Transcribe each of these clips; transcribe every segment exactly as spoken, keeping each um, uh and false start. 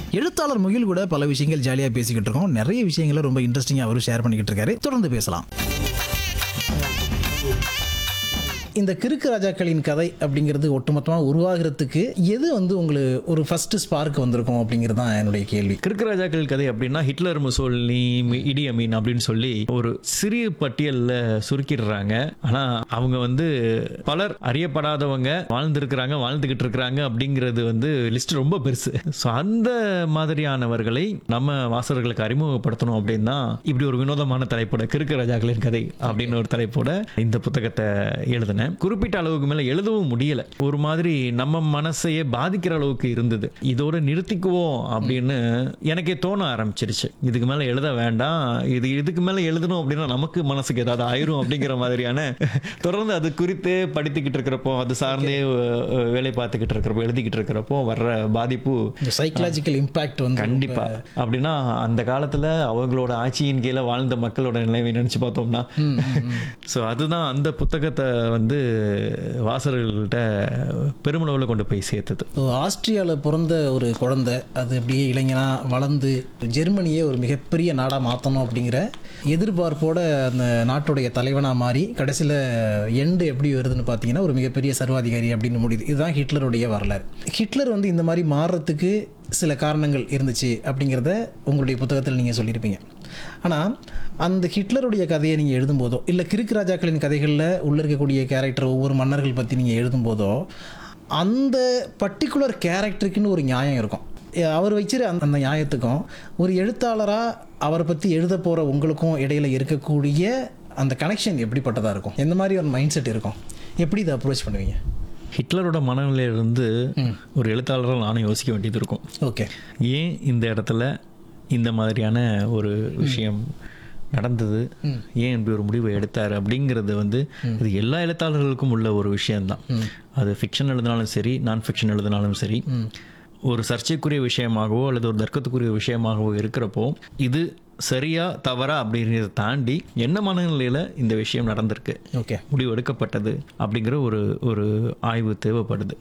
எழுத்தாளர் முகில் கூட பல விஷயங்கள் ஜாலியாக பேசிக்கிட்டு இருக்கோம். நிறைய விஷயங்களை ரொம்ப இன்ட்ரெஸ்டிங்காக அவரும் ஷேர் பண்ணிக்கிட்டு இருக்காரு. தொடர்ந்து பேசலாம். இந்த கிறுக்கு ராஜாக்களின் கதை அப்படிங்கிறது ஒட்டுமொத்தமாக உருவாகிறதுக்கு எது வந்து உங்களுக்கு ஒரு ஃபர்ஸ்ட் ஸ்பார்க் வந்திருக்கும் அப்படிங்கிறது தான் என்னுடைய கேள்வி. கிறுக்கு ராஜாக்கள் கதை அப்படின்னா ஹிட்லர், முசோலினி, இடி அமீன் அப்படின்னு சொல்லி ஒரு சிறிய பட்டியலில் சுருக்கிடுறாங்க. ஆனா அவங்க வந்து பலர் அறியப்படாதவங்க வாழ்ந்திருக்கிறாங்க, வாழ்ந்துகிட்டு இருக்கிறாங்க அப்படிங்கிறது வந்து லிஸ்ட் ரொம்ப பெருசு. ஸோ அந்த மாதிரியானவர்களை நம்ம வாசகர்களுக்கு அறிமுகப்படுத்தணும் அப்படின்னா இப்படி ஒரு வினோதமான தலைப்போட கிறுக்கு ராஜாக்களின் கதை அப்படின்னு ஒரு தலைப்போட இந்த புத்தகத்தை எழுதினேன். குறிப்பிட்ட அளவுக்கு மேல எழுதவும் முடியல. ஒரு மாதிரி நம்ம மனசையே பாதிக்கிற அளவுக்கு இருந்தது. இதோட நிறுத்திக்குவோம் அப்படின்னு எனக்கே தோண ஆரம்பிச்சிருச்சு. இதுக்கு மேல எழுத வேண்டாம், இது இதுக்கு மேல எழுதணும் அப்படின்னா நமக்கு மனசுக்கு ஏதாவது ஆயிரும் அப்படிங்கிற மாதிரியான தொடர்ந்து அது குறித்து படித்துக்கிட்டு இருக்கிறப்போ, அது சார்ந்தே வேலை பார்த்துக்கிட்டு இருக்கிறப்போ, எழுதிக்கிட்டு இருக்கிறப்போ வர்ற பாதிப்பு, சைக்கலாஜிக்கல் இம்பாக்ட் வந்து கண்டிப்பா. அப்படின்னா அந்த காலத்துல அவங்களோட ஆட்சியின் கீழே வாழ்ந்த மக்களோட நிலைமை நினைச்சு பார்த்தோம்னா, ஸோ அதுதான் அந்த புத்தகத்தை வந்து வாசகர்கள்ட்ட பெருமளவில் கொண்டு போய் சேர்த்தது. ஆஸ்திரியாவில் பிறந்த ஒரு குழந்தை அது அப்படியே இளைஞனா வளர்ந்து ஜெர்மனியே ஒரு மிகப்பெரிய நாடாக மாற்றணும் அப்படிங்கிற எதிர்பார்ப்போட அந்த நாட்டுடைய தலைவனாக மாறி கடைசியில் எண்டு எப்படி வருதுன்னு பார்த்தீங்கன்னா ஒரு மிகப்பெரிய சர்வாதிகாரி அப்படின்னு முடியுது. இதுதான் ஹிட்லருடைய வரலாறு. ஹிட்லர் வந்து இந்த மாதிரி மாறுறதுக்கு சில காரணங்கள் இருந்துச்சு அப்படிங்கிறத உங்களுடைய புத்தகத்தில் நீங்கள் சொல்லியிருப்பீங்க. ஆனால் அந்த ஹிட்லருடைய கதையை நீங்கள் எழுதும்போதோ இல்லை கிறுக்கு ராஜாக்களின் கதைகளில் உள்ள இருக்கக்கூடிய கேரக்டர் ஒவ்வொரு மன்னர்கள் பற்றி நீங்கள் எழுதும்போதோ அந்த பர்டிகுலர் கேரக்டருக்குன்னு ஒரு நியாயம் இருக்கும். அவர் வச்சிரு அந்த அந்த நியாயத்துக்கும் ஒரு எழுத்தாளராக அவரை பற்றி எழுத போகிற உங்களுக்கும் இடையில இருக்கக்கூடிய அந்த கனெக்ஷன் எப்படிப்பட்டதாக இருக்கும்? எந்த மாதிரி ஒரு மைண்ட் செட் இருக்கும்? எப்படி இதை அப்ரோச் பண்ணுவீங்க? ஹிட்லரோட மனநிலையிலிருந்து ஒரு எழுத்தாளராக நானும் யோசிக்க வேண்டியது இருக்கும். ஓகே, ஏன் இந்த இடத்துல இந்த மாதிரியான ஒரு விஷயம் நடந்தது, ஏன் இப்படி ஒரு முடிவை எடுத்தார் அப்படிங்கிறது வந்து இது எல்லா எழுத்தாளர்களுக்கும் உள்ள ஒரு விஷயம்தான். அது ஃபிக்ஷன் எழுதினாலும் சரி, நான் ஃபிக்ஷன் எழுதினாலும் சரி, ஒரு சர்ச்சைக்குரிய விஷயமாகவோ அல்லது ஒரு தர்க்கத்துக்குரிய விஷயமாகவோ இருக்கிறப்போ இது சரியா தவறா அப்படிங்கிறத தாண்டி என்ன மனநிலையில் இந்த விஷயம் நடந்திருக்கு, ஓகே, முடிவு எடுக்கப்பட்டது அப்படிங்கிற ஒரு ஒரு ஆய்வு தேவைப்படுது.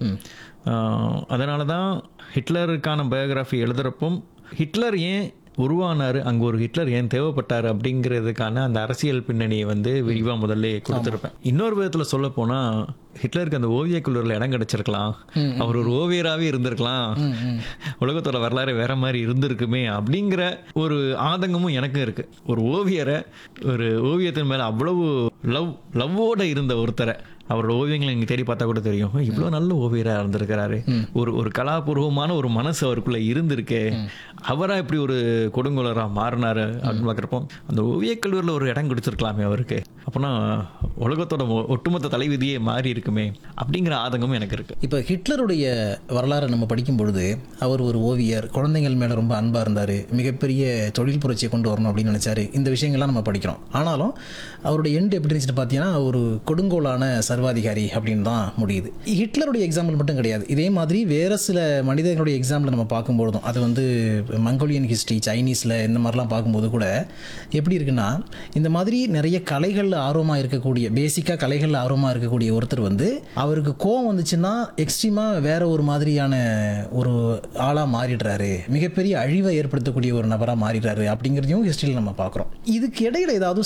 அதனால தான் ஹிட்லருக்கான பயோகிராஃபி எழுதுகிறப்போ ஹிட்லர் ஏன் உருவானார், அங்கே ஒரு ஹிட்லர் ஏன் தேவைப்பட்டார் அப்படிங்கிறதுக்கான அந்த அரசியல் பின்னணியை வந்து விரிவாக முதல்ல கொடுத்துருப்பேன். இன்னொரு விதத்தில் சொல்ல போனால் ஹிட்லருக்கு அந்த ஓவிய குழுவில் இடம் கிடைச்சிருக்கலாம், அவர் ஒரு ஓவியராகவே இருந்திருக்கலாம், உலகத்தோட வரலாறு வேற மாதிரி இருந்திருக்குமே அப்படிங்கிற ஒரு ஆதங்கமும் எனக்கும் இருக்கு. ஒரு ஓவியரை, ஒரு ஓவியத்தின் மேலே அவ்வளவு லவ் லவ்வோட இருந்த ஒருத்தரை அவரோட ஓவியங்களை நீங்கள் தேடி பார்த்தா கூட தெரியும், இவ்வளோ நல்ல ஓவியராக இருந்திருக்கிறாரு, ஒரு ஒரு கலாபூர்வமான ஒரு மனசு அவருக்குள்ள இருந்திருக்கு, அவராக இப்படி ஒரு கொடுங்கோலராக மாறினாரு அப்படின்னு பார்க்குறப்போ அந்த ஓவியக் கல்லூரியில் ஒரு இடம் கொடுத்துருக்கலாமே அவருக்கு, அப்படின்னா உலகத்தோட ஒட்டுமொத்த தலைவிதியே மாறி இருக்குமே அப்படிங்கிற ஆதங்கமும் எனக்கு இருக்கு. இப்போ ஹிட்லருடைய வரலாறை நம்ம படிக்கும் பொழுது அவர் ஒரு ஓவியர், குழந்தைகள் மேலே ரொம்ப அன்பாக இருந்தார், மிகப்பெரிய தொழில் புரட்சியை கொண்டு வரணும் அப்படின்னு நினைச்சாரு. இந்த விஷயங்கள்லாம் நம்ம படிக்கிறோம். ஆனாலும் அவருடைய எண்டு எப்படி இருந்துச்சுன்னு பார்த்தீங்கன்னா ஒரு கொடுங்கோலான சர்வாதிகாரி அப்படின்னு தான் முடியுது. ஹிட்லருடைய எக்ஸாம்பிள் மட்டும் கிடையாது, இதே மாதிரி வேறு சில மனிதர்களுடைய எக்ஸாம்பிள் நம்ம பார்க்கும்போதும், அது வந்து மங்கோலியன் ஹிஸ்ட்ரி, சைனீஸில் இந்த மாதிரிலாம் பார்க்கும்போது கூட எப்படி இருக்குன்னா இந்த மாதிரி நிறைய கலைகளில் ஆர்வமாக இருக்கக்கூடிய, பேசிக்காக கலைகளில் ஆர்வமாக இருக்கக்கூடிய ஒருத்தர் வந்து அவருக்கு கோவம் வந்துச்சுன்னா எக்ஸ்ட்ரீமாக வேற ஒரு மாதிரியான ஒரு ஆளாக மாறிடுறாரு, மிகப்பெரிய அழிவை ஏற்படுத்தக்கூடிய ஒரு நபராக மாறிடுறாரு அப்படிங்கிறதையும் ஹிஸ்ட்ரியில் நம்ம பார்க்குறோம். இதுக்கு இடையில ஏதாவது